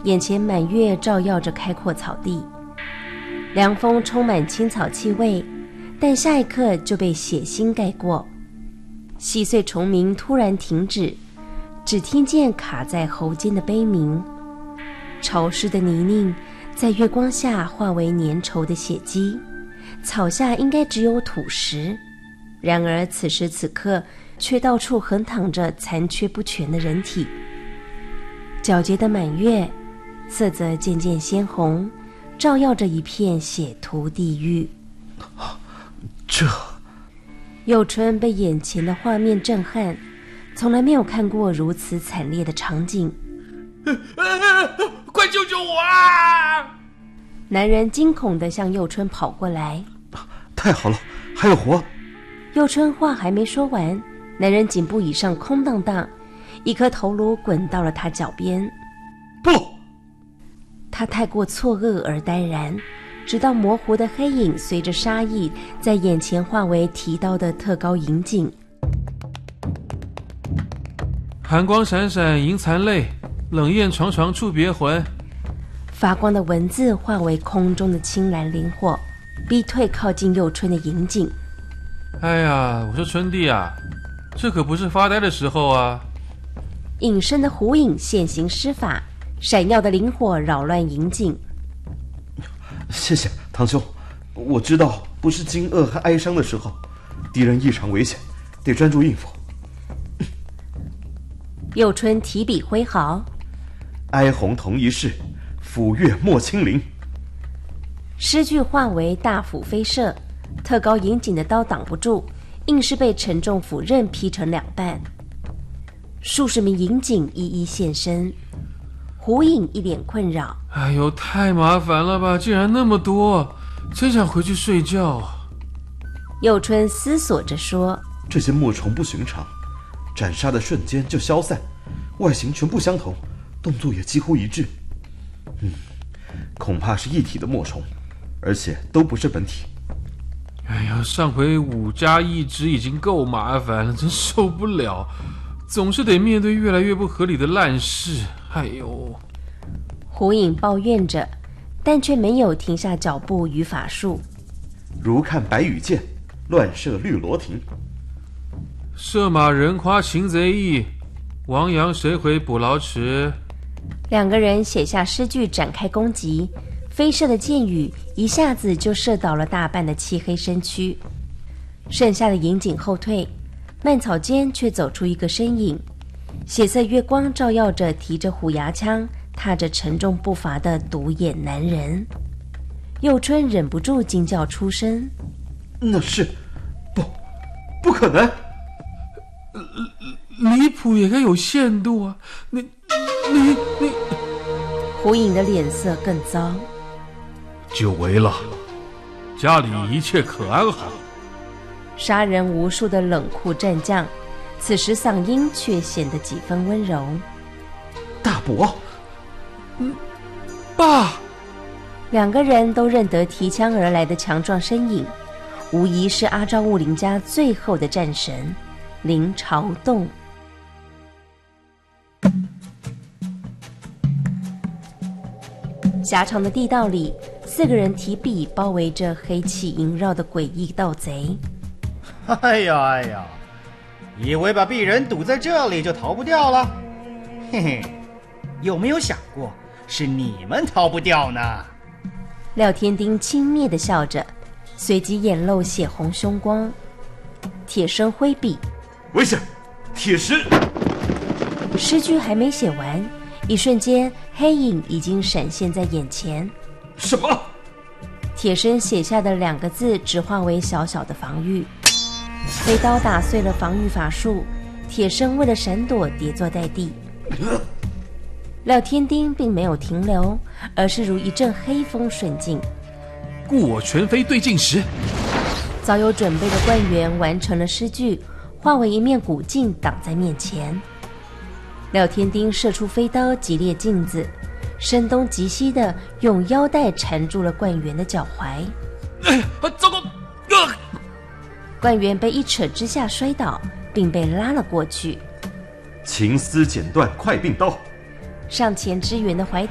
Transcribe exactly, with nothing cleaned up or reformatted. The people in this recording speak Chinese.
眼前满月照耀着开阔草地，凉风充满青草气味，但下一刻就被血腥盖过。细碎虫鸣突然停止，只听见卡在喉间的悲鸣。潮湿的泥泞在月光下化为粘稠的血迹，草下应该只有土石，然而此时此刻却到处横躺着残缺不全的人体。皎洁的满月色泽渐渐鲜红，照耀着一片血涂地狱。 这佑春被眼前的画面震撼，从来没有看过如此惨烈的场景。 快救救我啊！ 男人惊恐地向佑春跑过来。 太好了，还有活！ 佑春话还没说完，男人颈部以上空荡荡，一颗头颅滚到了他脚边。 不！ 他太过错愕而呆然，直到模糊的黑影随着杀意在眼前化为提刀的特高银颈。 寒光闪闪银残泪，冷焰床床触别魂。 发光的文字化为空中的青蓝灵火，逼退靠近佑春的银颈。 哎呀，我说春弟啊，这可不是发呆的时候啊！ 隐身的狐影现行施法，闪耀的灵火扰乱银颈。 谢谢堂兄，我知道不是惊愕和哀伤的时候，敌人异常危险，得专注应付。 佑春提笔挥毫， 哀鸿同一世，抚月莫轻灵。 诗句化为大斧飞射，特高银颈的刀挡不住，硬是被沉重斧刃劈成两半。数十名银颈一一现身，狐影一脸困扰。 哎呦，太麻烦了吧，竟然那么多，真想回去睡觉。 佑春思索着说， 这些墨虫不寻常，斩杀的瞬间就消散，外形全部相同，动作也几乎一致。嗯，恐怕是一体的墨虫，而且都不是本体。 哎呀，上回五加一只已经够麻烦了，真受不了，总是得面对越来越不合理的烂事。哎呦！ 狐影抱怨着，但却没有停下脚步与法术。 如看白羽箭，乱射绿罗亭。 射马人夸擒贼易，王阳谁回捕牢池。 两个人写下诗句，展开攻击。飞射的箭雨一下子就射倒了大半的漆黑身躯，剩下的银颈后退，蔓草间却走出一个身影。血色月光照耀着提着虎牙枪踏着沉重步伐的独眼男人。佑春忍不住惊叫出声， 那是不不可能， 离谱也该有限度啊！你你你狐影的脸色更糟。 久违了，家里一切可安好？ 杀人无数的冷酷战将，此时嗓音却显得几分温柔。 大伯， 嗯，爸。 两个人都认得提枪而来的强壮身影，无疑是阿昭雾林家最后的战神林朝栋。狭长的地道里，四个人提笔包围着黑气萦绕的诡异盗贼。 哎呀哎呀，以为把鄙人堵在这里就逃不掉了？嘿嘿，有没有想过是你们逃不掉呢？ 廖天丁轻蔑地笑着，随即眼露血红凶光。铁生挥笔， 危险！铁石！ 诗句还没写完，一瞬间黑影已经闪现在眼前。 什么？ 铁生写下的两个字只化为小小的防御。飞刀打碎了防御法术，铁生为了闪躲跌坐在地。廖天丁并没有停留，而是如一阵黑风顺境。 故我全非对镜时。 早有准备的官员完成了诗句，化为一面古镜挡在面前。廖天丁射出飞刀击裂镜子，声东击西的用腰带缠住了官员的脚踝。 哎，糟糕！啊！ 官员被一扯之下摔倒，并被拉了过去。 情丝剪断快鬓刀。 上前支援的怀